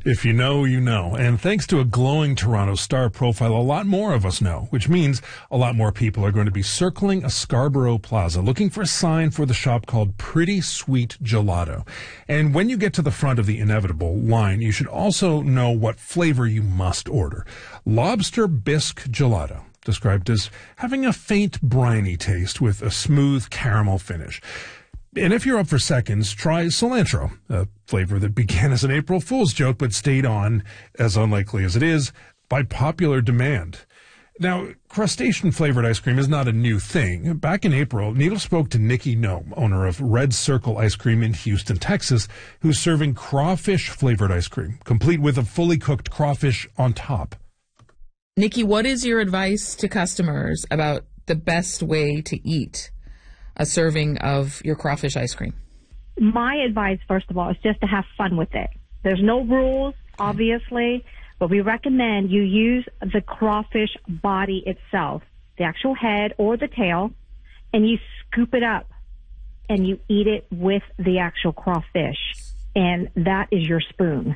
If you know, you know. And thanks to a glowing Toronto Star profile, a lot more of us know, which means a lot more people are going to be circling a Scarborough Plaza looking for a sign for the shop called Pretty Sweet Gelato. And when you get to the front of the inevitable line, you should also know what flavor you must order. Lobster bisque gelato, described as having a faint briny taste with a smooth caramel finish. And if you're up for seconds, try cilantro, a flavor that began as an April Fool's joke but stayed on, as unlikely as it is, by popular demand. Now, crustacean-flavored ice cream is not a new thing. Back in April, Needle spoke to Nikki Gnome, owner of Red Circle Ice Cream in Houston, Texas, who's serving crawfish-flavored ice cream, complete with a fully cooked crawfish on top. Nikki, what is your advice to customers about the best way to eat a serving of your crawfish ice cream? My advice, first of all, is just to have fun with it. There's no rules, obviously, but we recommend you use the crawfish body itself, the actual head or the tail, and you scoop it up and you eat it with the actual crawfish. And that is your spoon.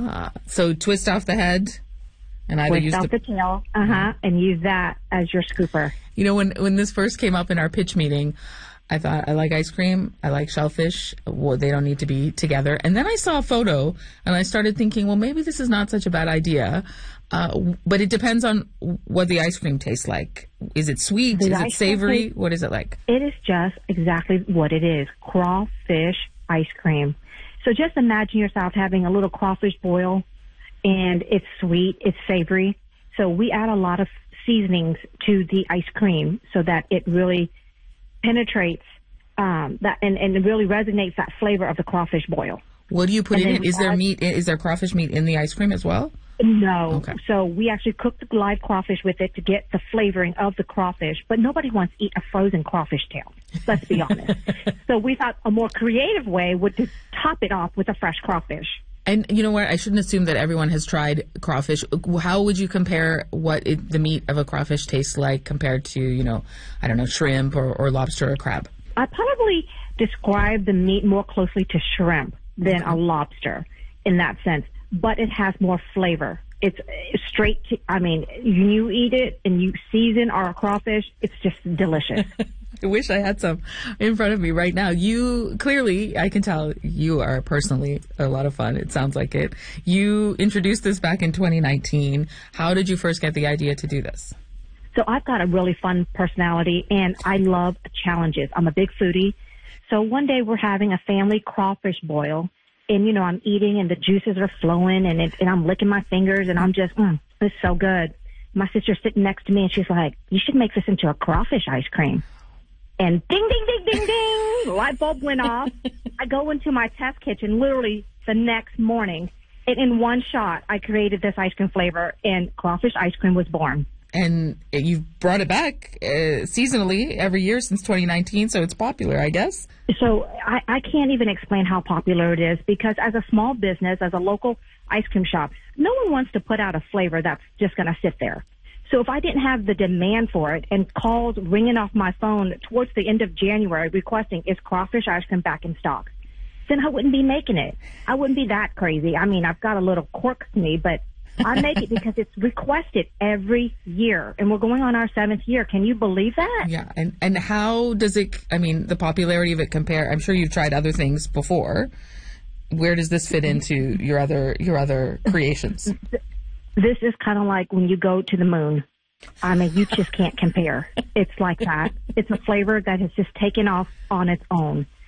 So twist off the head and either use the tail, and use that as your scooper. You know, when this first came up in our pitch meeting, I thought, I like ice cream, I like shellfish, well, they don't need to be together. And then I saw a photo, and I started thinking, well, maybe this is not such a bad idea. But it depends on what the ice cream tastes like. Is it sweet? Is it savory? What is it like? It is just exactly what it is, crawfish ice cream. So just imagine yourself having a little crawfish boil, and it's sweet, it's savory. So we add a lot of seasonings to the ice cream so that it really penetrates that and really resonates that flavor of the crawfish boil. What do you put in it? Is there meat? Is there crawfish meat in the ice cream as well? No. Okay. So we actually cook the live crawfish with it to get the flavoring of the crawfish, but nobody wants to eat a frozen crawfish tail. Let's be honest. So we thought a more creative way would to top it off with a fresh crawfish. And you know what? I shouldn't assume that everyone has tried crawfish. How would you compare what the meat of a crawfish tastes like compared to, I don't know, shrimp or lobster or crab? I'd probably describe the meat more closely to shrimp than a lobster in that sense, but it has more flavor. It's straight to, you eat it and you season our crawfish, it's just delicious. I wish I had some in front of me right now. You clearly, I can tell you are personally a lot of fun. It sounds like it. You introduced this back in 2019. How did you first get the idea to do this? So I've got a really fun personality and I love challenges. I'm a big foodie. So one day we're having a family crawfish boil and, I'm eating and the juices are flowing and I'm licking my fingers and I'm just, it's so good. My sister's sitting next to me and she's like, you should make this into a crawfish ice cream. And ding, ding, ding, ding, ding, light bulb went off. I go into my test kitchen literally the next morning. And in one shot, I created this ice cream flavor, and crawfish ice cream was born. And you've brought it back seasonally every year since 2019, so it's popular, I guess. So I can't even explain how popular it is because as a small business, as a local ice cream shop, no one wants to put out a flavor that's just going to sit there. So if I didn't have the demand for it and calls ringing off my phone towards the end of January requesting, is crawfish ice cream back in stock, then I wouldn't be making it. I wouldn't be that crazy. I've got a little quirk to me, but I make it because it's requested every year. And we're going on our 7th year. Can you believe that? Yeah. And how does it, the popularity of it compare? I'm sure you've tried other things before. Where does this fit into your other creations? This is kind of like when you go to the moon. You just can't compare. It's like that. It's a flavor that has just taken off on its own.